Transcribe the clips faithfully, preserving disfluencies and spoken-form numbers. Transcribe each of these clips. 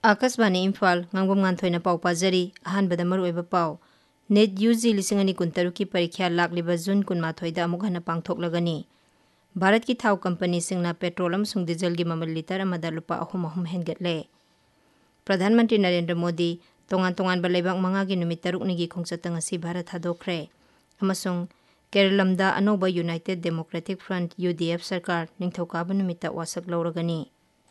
Akashvani Imphal ngangbom nganthoi na pau pajari ahanbada maruiba pau net UG lisingani kuntaru ki parikha lakliba June kunmathoi da amuk hana pangthoklagani Bharat ki thau company singna petrol amsung diesel gi mamal liter amada lupa ahum ahum hengatle Pradhan Mantri Narendra Modi tongan tongan balaibak manga gi numit taruk ni gi khongchatang asi Bharat hadokre amasung Keralamda anoba United Democratic Front U D F sarkar ningthokaba numita wasak lawragani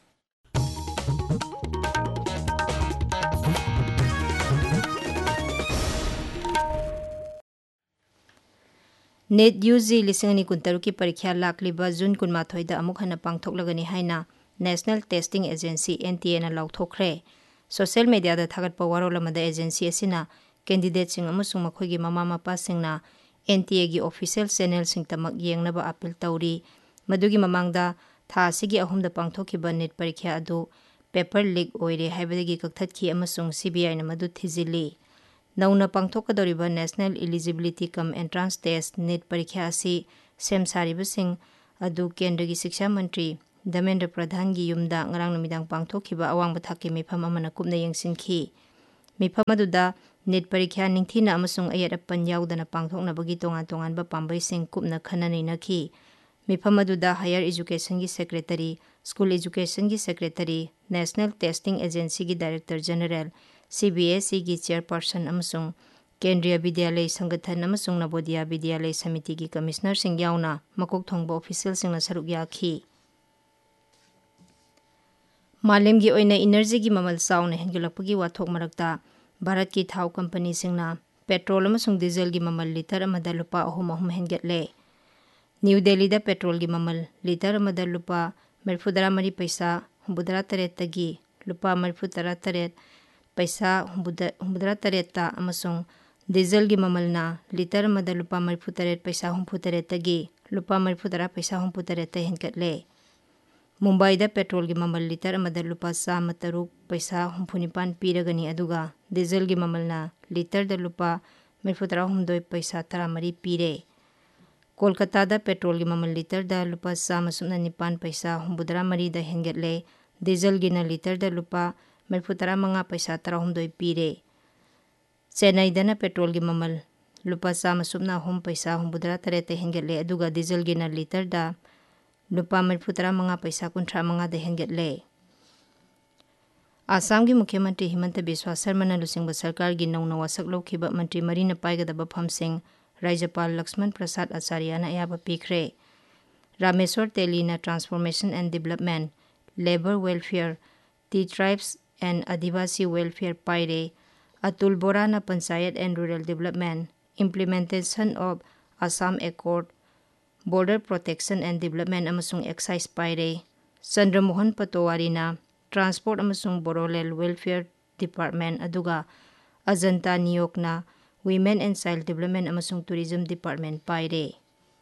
Net UG lisingani kuntaruki parikha lakliba June kunmathoi da amuk hana pangthoklagani haina National Testing Agency N T A na lauthokre social media da thagat pawarolamada agency asina candidate sing amasung makhoigi mama mapa singna N T A gi official channel sing tamak yengnaba appeal tawri madugi mamangda tha sigi ahum da pangthokhiba net parikha adu paper leak oire haibadagi kakthakhi amasung C B I na madu thizili Nauna pangthokadoriba National Eligibility Cum Entrance Test Net Parikha asi sem saribasing adu Kendra gi Shiksha Mantri Dharmendra Pradhan gi yumda ngarang numidang pangthokhiba awang bathaki mifam amana kupna yengsinki mifam aduda net parikha ningthina amasung ayat apan yaudana pangthoknabagi tongan tongan ba pambai sing kupna khanani nakhi mifam aduda Higher Education gi Secretary School Education gi Secretary National Testing Agency gi Director General C B S E gi chairperson amasung Kendriya Vidyalay Sangathan amasung Navodaya Vidyalay Samiti gi commissioner sing yauna makok thongba official sing na saruk yakhi Malam gi oina energy gi mamal sauna hengilapagi wathok marakta Bharat ki thau company singna petrol amasung diesel gi mamal liter amada lupa ahum ahum hengatle New Delhi da petrol gi mamal liter amada lupa merfudara mari paisa humbudara taret tagi lupa merfudara taret paisa humbudara tareta amasung diesel gi mamalna liter amada lupa merfu taret paisa humpu taret tagi lupa merfu tara paisa humpu taret ta henkatle Mumbai da petrol gi mamal liter amada lupa sama taruk paisa humpu nipan piragani aduga diesel gi mamalna liter da lupa merfu tara humdoi paisa tara mari pire Kolkata da petrol gi mamal liter da lupa sama sumna nipan paisa humbudara mari da hengatle diesel gi na liter da lupa merfu tara manga paisa tara humdoi pire Chennai dana petrol gi mamal lupa sama subna hum paisa humbudara tarete hengatle aduga diesel gi na liter da lupa merfu tara manga paisa kunthra manga da hengatle Assam gi Mukhyamantri Himanta Biswa Sarma na lusingba sarkar gi nauna wasak lokhiba mantri marina paigadaba phamsing Rajyapal Lakshman Prasad Acharya na ayaba pikre Rameswar Teli na Transformation and Development Labor Welfare Tea Tribes and Adivasi Welfare Paire Atul Bora na Panchayat and Rural Development Implementation of Assam Accord Border Protection and Development amasung Excise Paire Chandra Mohan Patowari na Transport amasung Borolel Welfare Department aduga Ajanta Niyok na Women and Child Development amasung Tourism Department Paire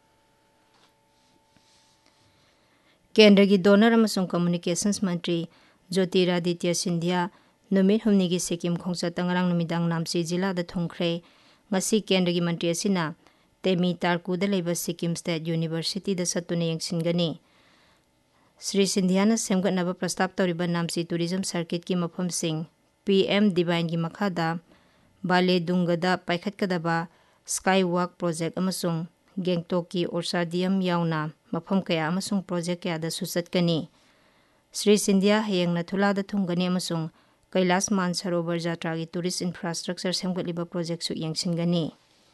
Kendra gi Donor amasung Communications Mantri Jyotiraditya Sindhya numit humni gi Sikkim khongsa tangarang numidang namsi jila da thongkhre ngasi Kendra gi mantri asina Temi Tarku da leba Sikkim State University da satuna yengsingani Sri Sindhya na semgatnaba prastab tawriba namsi tourism circuit ki mafam sing P M Divine gi makhada Bale Dungada paikhatkadaba Skywalk project amasung Gangtok ki Orsadium yauna mafam kaya amasung project kaya da susatkani Sri Sindhya hayang na thulada thunggani amasung Kailas Mansarovar Jatra gi tourist infrastructure semgatliba project su yengsingani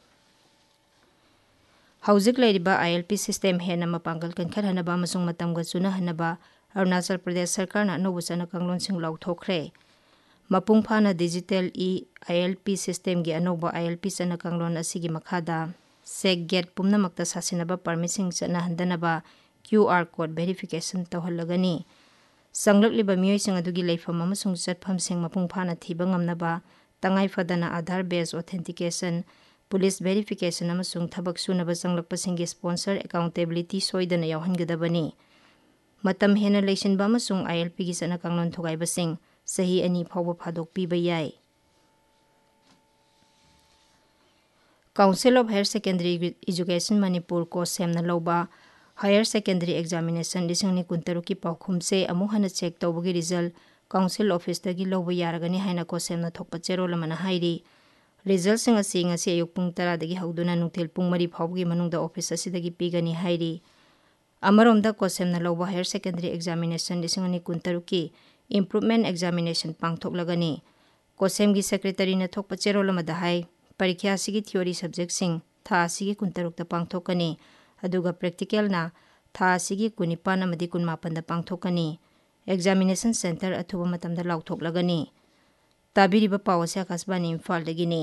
Hauzik leiriba I L P system hena mapanggal kankharhanaba amasung matamga chuna hanaba Arunachal Pradesh sarkar na anobu chana kanglon sing lauthokre mapung phana digital e I L P system gi anoba I L P chana kanglon asigi makhada sek gate pumnamakta sasinaba permission chana handanaba Q R code verification tawhallagani sanglakliba miyoi sing adugi leifam amasung chatpham sing mapung phana thiba ngamnaba tangai fadana Aadhaar based authentication police verification amasung thabak sunaba changlakpa singi sponsor accountability soidana yawhangadabani matam hena leisinba amasung I L P gi chana kanglon thogaiba sing sahi ani phawba phadok piba yai Council of Higher Secondary Education Manipur ko semna loba Higher Secondary Examination lisingni kuntaruki paukhumse amuhana check tawbagi result council ऑफिसदगी लौबा यारगनी हाइना कोसेमना थोकपा चेरोल अमना हाइरी रिजल्टसिंग असि ngasi ayuk pung tara dagi hauduna nungthil pung mari phawgi manungda office asidagi pigani hairi amaromda kosemna lawba higher secondary examination lisingani kuntaruki improvement examination pangthoklagani kosemgi secretary na thokpa cherol amada hai parikya sigi theory subject sing tha sigi kuntarukta pangthokani aduga practical na tha sigi kunipan amadi kunmapan da pangthokani examination center athuba matamda lauthoklagani tabiriba pawase akasbani imphal dagini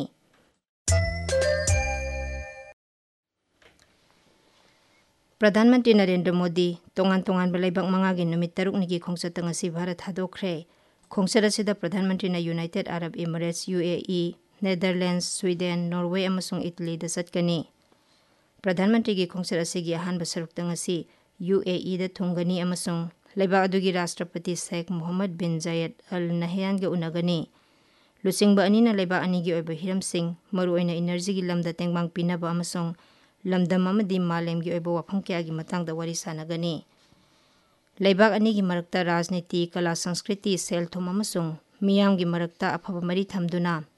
प्रधानमंत्री Narendra Modi तोंगान तोंगान बलाइबाक मंगागी नुमित तरुकनिगी खोंगचत ngasi Bharat हादोखरे खोंगचत असिदा प्रधानमंत्री ना United Arab Emirates UAE Netherlands Sweden Norway अमसुंग Italy दा चटकनी प्रधानमंत्री की खोंगचत असिगी अहानबा सरुकत ngasi UAE दा थुंगनी अमसुंग लेबाक अदुगी राष्ट्रपति शेख मोहम्मद बिन जायद अल नहयान गे उनगनी लुसिंगबा अनिना लेबाक अनिगी ओइबा हिरमसिंग मरुओइना एनर्जी गी लमदा तेंगबांग पिनाबा अमसुंग लमदम अमदी मालेमगी ओइबा वाफम क्यागी मतंगदा वरी सानगनी लेबाक अनिगी मरकता राजनीति कला संस्कृति सेल थुम अमसुंग मियामगी मरकता अफबा मरी थमदुना